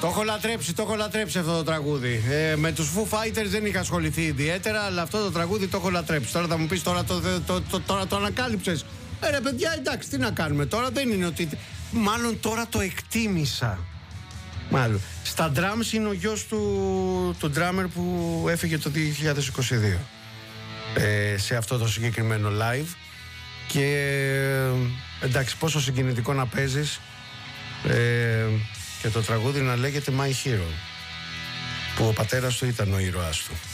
Το έχω λατρέψει αυτό το τραγούδι. Με τους Foo Fighters δεν είχα ασχοληθεί ιδιαίτερα, αλλά αυτό το τραγούδι το έχω λατρέψει. Τώρα θα μου πεις, τώρα το ανακάλυψες. Ρε παιδιά, εντάξει, τι να κάνουμε τώρα, δεν είναι ότι... Μάλλον τώρα το εκτίμησα. Μάλλον. Στα drums είναι ο γιος του drummer που έφυγε το 2022. Σε αυτό το συγκεκριμένο live. Και εντάξει, πόσο συγκινητικό να παίζεις και το τραγούδι να λέγεται My Hero, που ο πατέρας του ήταν ο ήρωάς του.